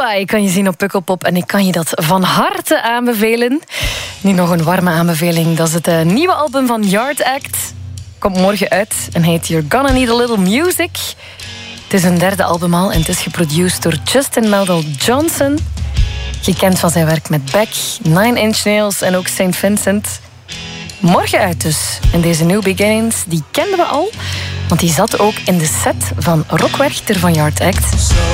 Why kan je zien op Pukkelpop en ik kan je dat van harte aanbevelen. Nu nog een warme aanbeveling, dat is het nieuwe album van Yard Act. Komt morgen uit en heet You're Gonna Need a Little Music. Het is een derde album al en het is geproduceerd door Justin Meldal Johnson. Gekend van zijn werk met Beck, Nine Inch Nails en ook St. Vincent. Morgen uit dus. En deze New Beginnings, die kenden we al. Want die zat ook in de set van Rock Werchter van Yard Act.